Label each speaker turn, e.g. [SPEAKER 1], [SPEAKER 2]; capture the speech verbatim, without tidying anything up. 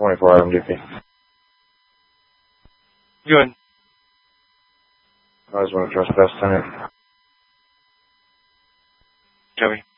[SPEAKER 1] twenty-four Adam D P.
[SPEAKER 2] Good.
[SPEAKER 1] I just want to trespass tonight.
[SPEAKER 2] Copy.